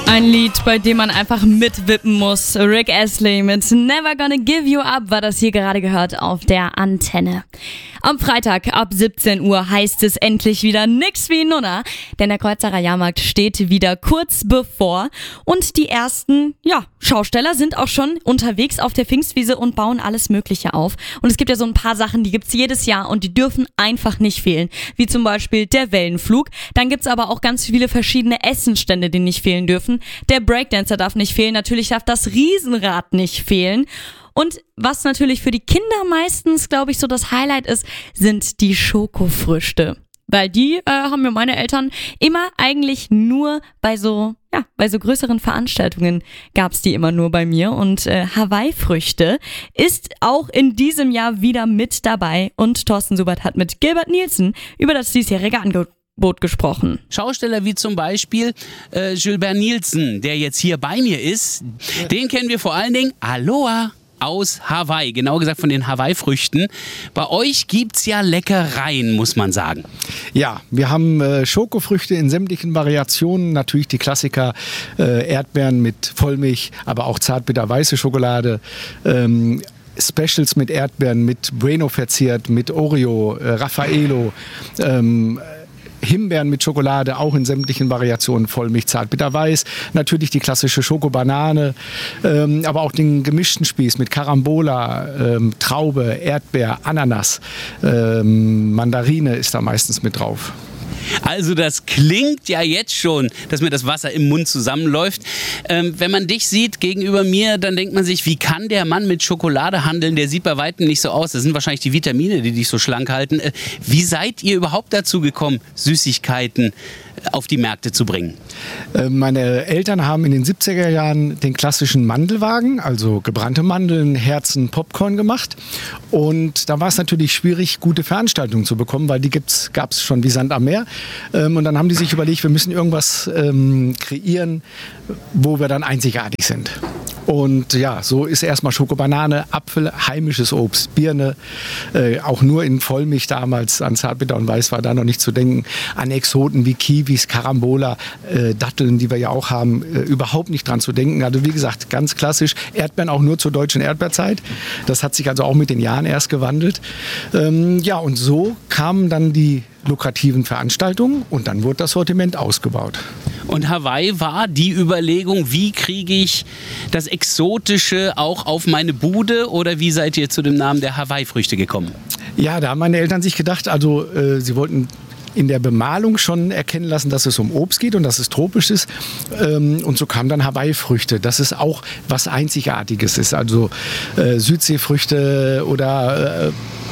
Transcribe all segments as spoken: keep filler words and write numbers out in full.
Ein Lied, bei dem man einfach mitwippen muss. Rick Astley mit Never Gonna Give You Up war das hier gerade gehört auf der Antenne. Am Freitag ab siebzehn Uhr heißt es endlich wieder nix wie Nunna, denn der Kreuzacher Jahrmarkt steht wieder kurz bevor und die ersten, ja, Schausteller sind auch schon unterwegs auf der Pfingstwiese und bauen alles Mögliche auf. Und es gibt ja so ein paar Sachen, die gibt's jedes Jahr und die dürfen einfach nicht fehlen, wie zum Beispiel der Wellenflug. Dann gibt's aber auch ganz viele verschiedene Essenstände, die nicht fehlen dürfen. Der Breakdancer darf nicht fehlen, natürlich darf das Riesenrad nicht fehlen. Und was natürlich für die Kinder meistens, glaube ich, so das Highlight ist, sind die Schokofrüchte. Weil die äh, haben mir meine Eltern immer eigentlich nur bei so, ja, bei so größeren Veranstaltungen gab's die immer nur bei mir. Und äh, Hawaii-Früchte ist auch in diesem Jahr wieder mit dabei. Und Thorsten Subert hat mit Gilbert Nielsen über das diesjährige Angebot gesprochen. Schausteller wie zum Beispiel äh, Gilbert Nielsen, der jetzt hier bei mir ist, den kennen wir vor allen Dingen, Aloha, aus Hawaii, genau gesagt von den Hawaii-Früchten. Bei euch gibt's ja Leckereien, muss man sagen. Ja, wir haben äh, Schokofrüchte in sämtlichen Variationen, natürlich die Klassiker, äh, Erdbeeren mit Vollmilch, aber auch zartbitter-weiße Schokolade, ähm, Specials mit Erdbeeren, mit Bueno verziert, mit Oreo, äh, Raffaello, ähm, Himbeeren mit Schokolade, auch in sämtlichen Variationen, Vollmilch, zartbitter-weiß. Natürlich die klassische Schokobanane, ähm, aber auch den gemischten Spieß mit Carambola, ähm, Traube, Erdbeer, Ananas, ähm, Mandarine ist da meistens mit drauf. Also das klingt ja jetzt schon, dass mir das Wasser im Mund zusammenläuft. Ähm, wenn man dich sieht gegenüber mir, dann denkt man sich, wie kann der Mann mit Schokolade handeln? Der sieht bei weitem nicht so aus. Das sind wahrscheinlich die Vitamine, die dich so schlank halten. Äh, wie seid ihr überhaupt dazu gekommen, Süßigkeiten auf die Märkte zu bringen? Meine Eltern haben in den siebziger Jahren den klassischen Mandelwagen, also gebrannte Mandeln, Herzen, Popcorn gemacht. Und da war es natürlich schwierig, gute Veranstaltungen zu bekommen, weil die gab es schon wie Sand am Meer. Und dann haben die sich überlegt, wir müssen irgendwas ähm, kreieren, wo wir dann einzigartig sind. Und ja, so ist erstmal Schokobanane, Apfel, heimisches Obst, Birne, äh, auch nur in Vollmilch damals, an Zartbitter und Weiß war da noch nicht zu denken, an Exoten wie Kiwis, Carambola, äh, Datteln, die wir ja auch haben, äh, überhaupt nicht dran zu denken. Also wie gesagt, ganz klassisch, Erdbeeren auch nur zur deutschen Erdbeerzeit. Das hat sich also auch mit den Jahren erst gewandelt. Ähm, ja, und so kamen dann die lukrativen Veranstaltungen und dann wurde das Sortiment ausgebaut. Und Hawaii war die Überlegung, wie kriege ich das Exotische auch auf meine Bude, oder wie seid ihr zu dem Namen der Hawaii-Früchte gekommen? Ja, da haben meine Eltern sich gedacht, also äh, sie wollten in der Bemalung schon erkennen lassen, dass es um Obst geht und dass es tropisch ist. Ähm, und so kamen dann Hawaii-Früchte, dass es auch was Einzigartiges ist. Also äh, Südseefrüchte oder äh,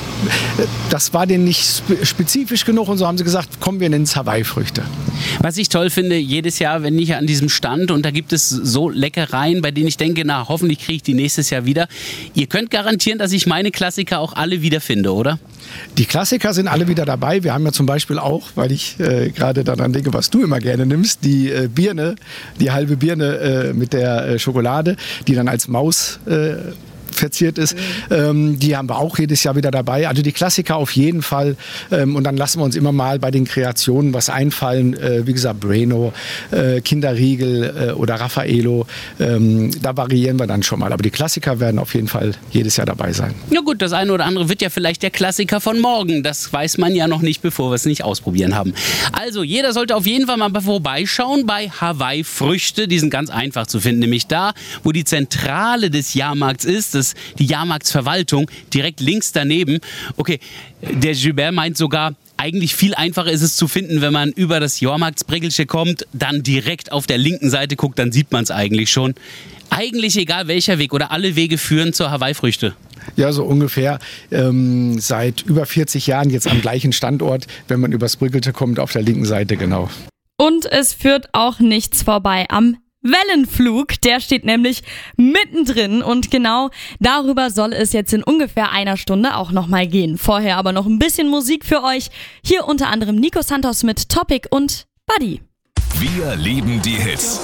das war denen nicht spezifisch genug und so haben sie gesagt, kommen wir nennen es Hawaii-Früchte. Was ich toll finde, jedes Jahr, wenn ich an diesem Stand, und da gibt es so Leckereien, bei denen ich denke, na, hoffentlich kriege ich die nächstes Jahr wieder. Ihr könnt garantieren, dass ich meine Klassiker auch alle wiederfinde, oder? Die Klassiker sind alle wieder dabei. Wir haben ja zum Beispiel auch, weil ich äh, gerade daran denke, was du immer gerne nimmst, die äh, Birne, die halbe Birne äh, mit der äh, Schokolade, die dann als Maus äh, verziert ist. Ähm, die haben wir auch jedes Jahr wieder dabei. Also die Klassiker auf jeden Fall. Ähm, und dann lassen wir uns immer mal bei den Kreationen was einfallen. Äh, wie gesagt, Bueno, äh, Kinderriegel äh, oder Raffaello. Ähm, da variieren wir dann schon mal. Aber die Klassiker werden auf jeden Fall jedes Jahr dabei sein. Ja gut, das eine oder andere wird ja vielleicht der Klassiker von morgen. Das weiß man ja noch nicht, bevor wir es nicht ausprobieren haben. Also jeder sollte auf jeden Fall mal vorbeischauen bei Hawaii Früchte. Die sind ganz einfach zu finden. Nämlich da, wo die Zentrale des Jahrmarkts ist. Das die Jahrmarktsverwaltung, direkt links daneben. Okay, der Gilbert meint sogar, eigentlich viel einfacher ist es zu finden, wenn man über das Jahrmarktsbrickelche kommt, dann direkt auf der linken Seite guckt, dann sieht man es eigentlich schon. Eigentlich egal welcher Weg oder alle Wege führen zur Hawaii-Früchte. Ja, so ungefähr ähm, seit über vierzig Jahren jetzt am gleichen Standort, wenn man übers Brickelche kommt, auf der linken Seite, genau. Und es führt auch nichts vorbei am Wellenflug, der steht nämlich mittendrin und genau darüber soll es jetzt in ungefähr einer Stunde auch nochmal gehen. Vorher aber noch ein bisschen Musik für euch. Hier unter anderem Nico Santos mit Topic und Buddy. Wir lieben die Hits.